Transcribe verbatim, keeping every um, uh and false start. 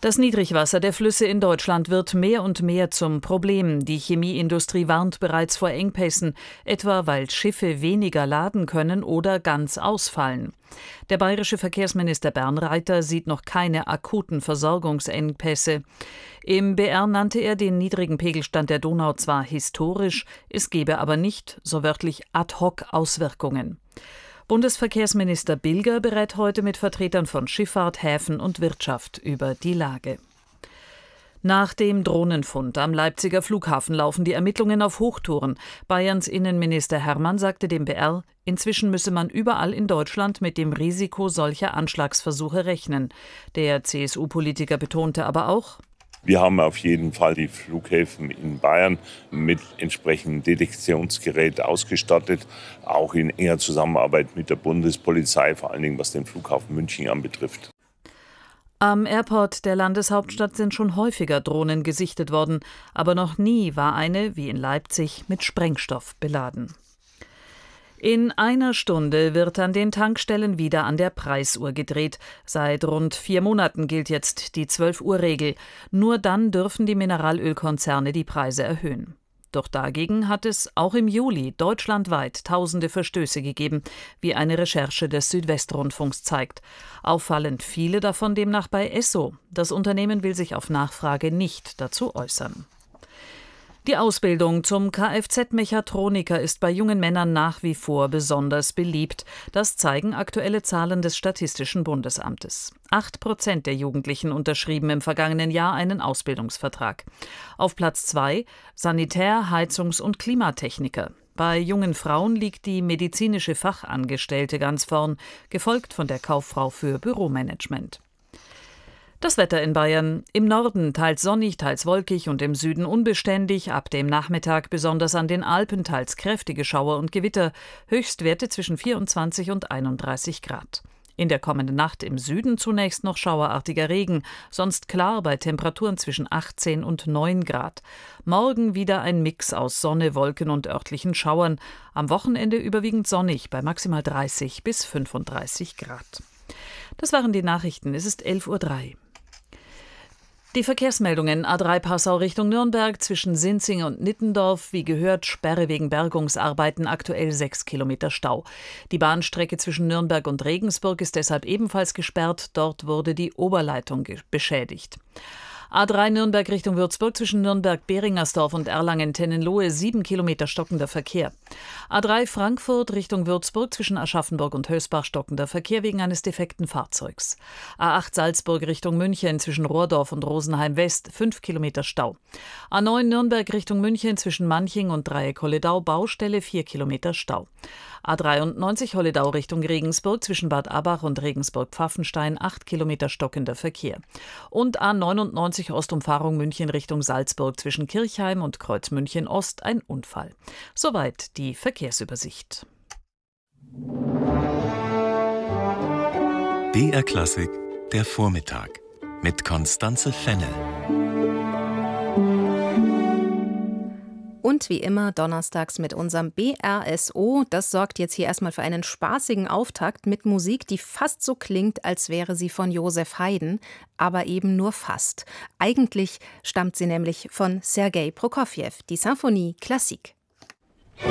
Das Niedrigwasser der Flüsse in Deutschland wird mehr und mehr zum Problem. Die Chemieindustrie warnt bereits vor Engpässen, etwa weil Schiffe weniger laden können oder ganz ausfallen. Der bayerische Verkehrsminister Bernreiter sieht noch keine akuten Versorgungsengpässe. Im B R nannte er den niedrigen Pegelstand der Donau zwar historisch, es gebe aber nicht, so wörtlich, ad hoc Auswirkungen. Bundesverkehrsminister Bilger berät heute mit Vertretern von Schifffahrt, Häfen und Wirtschaft über die Lage. Nach dem Drohnenfund am Leipziger Flughafen laufen die Ermittlungen auf Hochtouren. Bayerns Innenminister Hermann sagte dem B R, inzwischen müsse man überall in Deutschland mit dem Risiko solcher Anschlagsversuche rechnen. Der C S U-Politiker betonte aber auch: Wir haben auf jeden Fall die Flughäfen in Bayern mit entsprechendem Detektionsgerät ausgestattet, auch in enger Zusammenarbeit mit der Bundespolizei, vor allen Dingen was den Flughafen München anbetrifft. Am Airport der Landeshauptstadt sind schon häufiger Drohnen gesichtet worden, aber noch nie war eine, wie in Leipzig, mit Sprengstoff beladen. In einer Stunde wird an den Tankstellen wieder an der Preisuhr gedreht. Seit rund vier Monaten gilt jetzt die zwölf-Uhr-Regel. Nur dann dürfen die Mineralölkonzerne die Preise erhöhen. Doch dagegen hat es auch im Juli deutschlandweit tausende Verstöße gegeben, wie eine Recherche des Südwestrundfunks zeigt. Auffallend viele davon demnach bei Esso. Das Unternehmen will sich auf Nachfrage nicht dazu äußern. Die Ausbildung zum Kfz-Mechatroniker ist bei jungen Männern nach wie vor besonders beliebt. Das zeigen aktuelle Zahlen des Statistischen Bundesamtes. Acht Prozent der Jugendlichen unterschrieben im vergangenen Jahr einen Ausbildungsvertrag. Auf Platz zwei Sanitär-, Heizungs- und Klimatechniker. Bei jungen Frauen liegt die medizinische Fachangestellte ganz vorn, gefolgt von der Kauffrau für Büromanagement. Das Wetter in Bayern: im Norden teils sonnig, teils wolkig und im Süden unbeständig, ab dem Nachmittag besonders an den Alpen teils kräftige Schauer und Gewitter, Höchstwerte zwischen vierundzwanzig und einunddreißig Grad. In der kommenden Nacht im Süden zunächst noch schauerartiger Regen, sonst klar bei Temperaturen zwischen achtzehn und neun Grad. Morgen wieder ein Mix aus Sonne, Wolken und örtlichen Schauern, am Wochenende überwiegend sonnig bei maximal dreißig bis fünfunddreißig Grad. Das waren die Nachrichten, es ist elf Uhr drei. Die Verkehrsmeldungen: A drei Passau Richtung Nürnberg zwischen Sinzing und Nittendorf, wie gehört, Sperre wegen Bergungsarbeiten, aktuell sechs Kilometer Stau. Die Bahnstrecke zwischen Nürnberg und Regensburg ist deshalb ebenfalls gesperrt, dort wurde die Oberleitung beschädigt. A drei Nürnberg Richtung Würzburg zwischen Nürnberg-Beringersdorf und Erlangen-Tennenlohe sieben Kilometer stockender Verkehr. A drei Frankfurt Richtung Würzburg zwischen Aschaffenburg und Hösbach stockender Verkehr wegen eines defekten Fahrzeugs. A acht Salzburg Richtung München zwischen Rohrdorf und Rosenheim West fünf Kilometer Stau. A neun Nürnberg Richtung München zwischen Manching und Dreieck-Holledau Baustelle vier Kilometer Stau. A dreiundneunzig Holledau Richtung Regensburg zwischen Bad Abach und Regensburg-Pfaffenstein acht Kilometer stockender Verkehr. Und A neunundneunzig Ostumfahrung München Richtung Salzburg zwischen Kirchheim und Kreuz München Ost ein Unfall. Soweit die Verkehrsübersicht. B R Klassik, der Vormittag mit Constanze Fennel. Und wie immer donnerstags mit unserem B R S O. Das sorgt jetzt hier erstmal für einen spaßigen Auftakt mit Musik, die fast so klingt, als wäre sie von Joseph Haydn, aber eben nur fast. Eigentlich stammt sie nämlich von Sergei Prokofjew, die Symphonie Klassik.